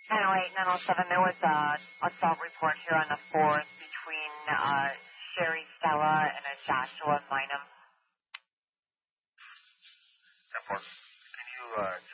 908, 907, there was a assault report here on the 4th between Sherry Stella and a Joshua Minum. 10-4. Can you